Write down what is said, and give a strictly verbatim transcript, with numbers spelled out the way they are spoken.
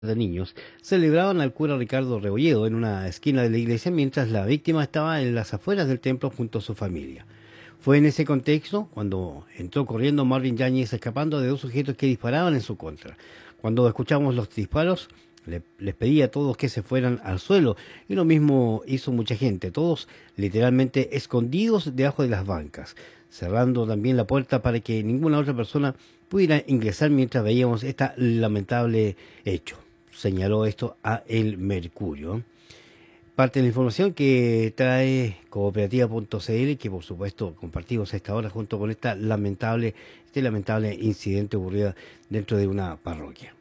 de niños celebraban al cura Ricardo Rebolledo en una esquina de la iglesia mientras la víctima estaba en las afueras del templo junto a su familia. Fue en ese contexto cuando entró corriendo Marvin Yáñez escapando de dos sujetos que disparaban en su contra. Cuando escuchamos los disparos, le- les pedí a todos que se fueran al suelo y lo mismo hizo mucha gente, todos literalmente escondidos debajo de las bancas, cerrando también la puerta para que ninguna otra persona pudiera ingresar mientras veíamos este lamentable hecho. Señaló esto a El Mercurio. Parte de la información que trae cooperativa punto c l, que por supuesto compartimos a esta hora junto con esta lamentable, este lamentable incidente ocurrido dentro de una parroquia.